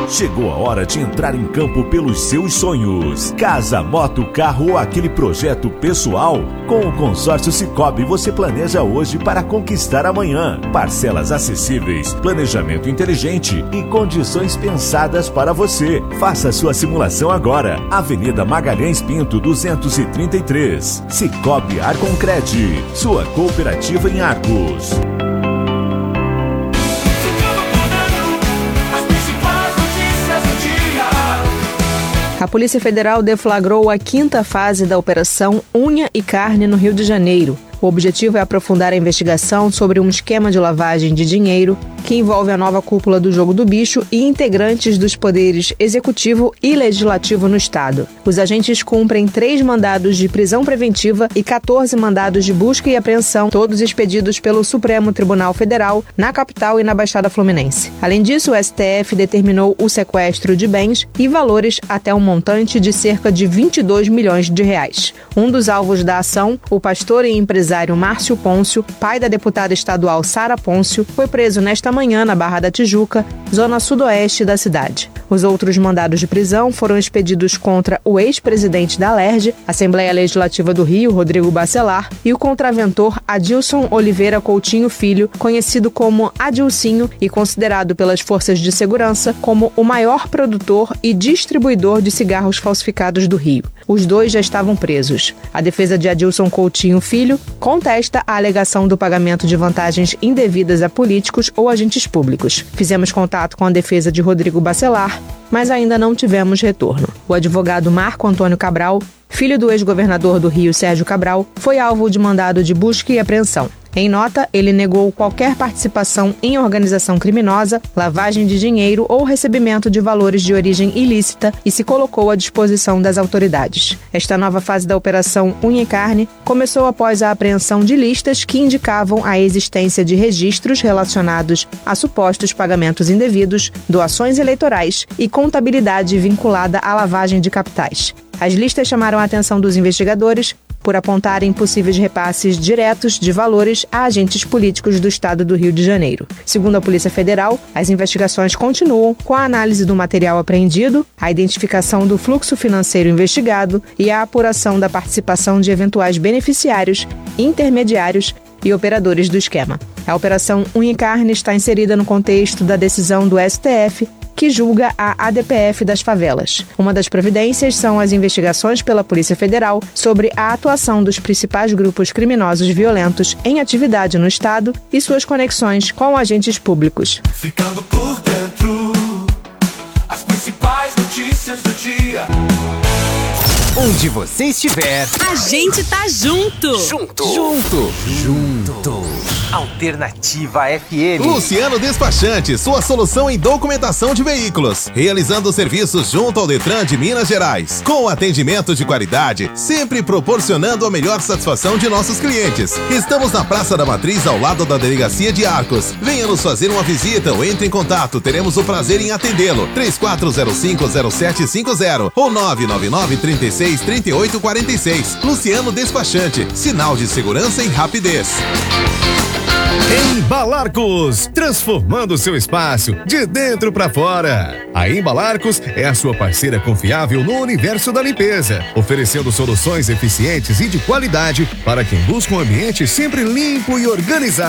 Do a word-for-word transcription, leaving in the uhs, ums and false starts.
Chegou a hora de entrar em campo pelos seus sonhos. Casa, moto, carro ou aquele projeto pessoal? Com o consórcio Sicoob você planeja hoje para conquistar amanhã. Parcelas acessíveis, planejamento inteligente e condições pensadas para você. Faça sua simulação agora. Avenida Magalhães Pinto, duzentos e trinta e três. Sicoob Arconcred, sua cooperativa em Arcos. A Polícia Federal deflagrou a quinta fase da Operação Unha e Carne no Rio de Janeiro. O objetivo é aprofundar a investigação sobre um esquema de lavagem de dinheiro que envolve a nova cúpula do Jogo do Bicho e integrantes dos poderes executivo e legislativo no estado. Os agentes cumprem três mandados de prisão preventiva e quatorze mandados de busca e apreensão, todos expedidos pelo Supremo Tribunal Federal na capital e na Baixada Fluminense. Além disso, o S T F determinou o sequestro de bens e valores até um montante de cerca de vinte e dois milhões de reais. Um dos alvos da ação, o pastor e empresário Márcio Pôncio, pai da deputada estadual Sara Pôncio, foi preso nesta manhã na Barra da Tijuca, zona sudoeste da cidade. Os outros mandados de prisão foram expedidos contra o ex-presidente da Alerj, Assembleia Legislativa do Rio, Rodrigo Bacelar, e o contraventor Adilson Oliveira Coutinho Filho, conhecido como Adilcinho e considerado pelas forças de segurança como o maior produtor e distribuidor de cigarros falsificados do Rio. Os dois já estavam presos. A defesa de Adilson Coutinho Filho contesta a alegação do pagamento de vantagens indevidas a políticos ou agentes públicos. Fizemos contato com a defesa de Rodrigo Bacelar, mas ainda não tivemos retorno. O advogado Marco Antônio Cabral, filho do ex-governador do Rio, Sérgio Cabral, foi alvo de mandado de busca e apreensão. Em nota, ele negou qualquer participação em organização criminosa, lavagem de dinheiro ou recebimento de valores de origem ilícita e se colocou à disposição das autoridades. Esta nova fase da Operação Unha e Carne começou após a apreensão de listas que indicavam a existência de registros relacionados a supostos pagamentos indevidos, doações eleitorais e contabilidade vinculada à lavagem de capitais. As listas chamaram a atenção dos investigadores por apontarem possíveis repasses diretos de valores a agentes políticos do estado do Rio de Janeiro. Segundo a Polícia Federal, as investigações continuam com a análise do material apreendido, a identificação do fluxo financeiro investigado e a apuração da participação de eventuais beneficiários, intermediários e operadores do esquema. A Operação Unha e Carne está inserida no contexto da decisão do S T F, que julga a A D P F das favelas. Uma das providências são as investigações pela Polícia Federal sobre a atuação dos principais grupos criminosos violentos em atividade no estado e suas conexões com agentes públicos. Ficando por dentro, as principais notícias do dia. Onde você estiver, a gente tá junto. Junto. Junto. Junto. Alternativa F M. Luciano Despachante, sua solução em documentação de veículos. Realizando serviços junto ao Detran de Minas Gerais. Com atendimento de qualidade, sempre proporcionando a melhor satisfação de nossos clientes. Estamos na Praça da Matriz, ao lado da Delegacia de Arcos. Venha nos fazer uma visita ou entre em contato. Teremos o prazer em atendê-lo. três quatro zero cinco zero sete cinco zero ou nove nove nove, três seis, três oito quatro seis. Luciano Despachante, sinal de segurança e rapidez. Embalarcos, transformando seu espaço de dentro para fora. A Embalarcos é a sua parceira confiável no universo da limpeza, oferecendo soluções eficientes e de qualidade para quem busca um ambiente sempre limpo e organizado.